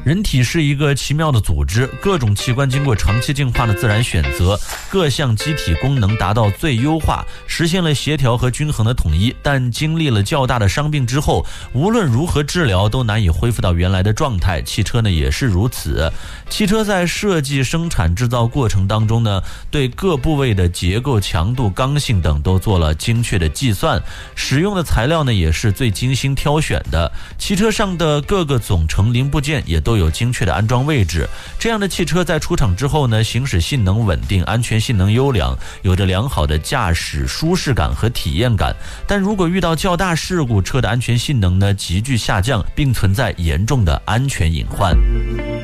人体是一个奇妙的组织，各种器官经过长期进化的自然选择，各项机体功能达到最优化，实现了协调和均衡的统一。但经历了较大的伤病之后，无论如何治疗都难以恢复到原来的状态。汽车呢也是如此。汽车在设计、生产、制造过程当中呢，对各部位的结构、强度、刚性等都做了精确的计算，使用的材料呢也是最精心挑选的。汽车上的各个总成零部件也都有精确的安装位置。这样的汽车在出厂之后呢，行驶性能稳定，安全性能优良，有着良好的驾驶舒适感和体验感。但如果遇到较大事故，车的安全性能呢急剧下降，并存在严重的安全隐患。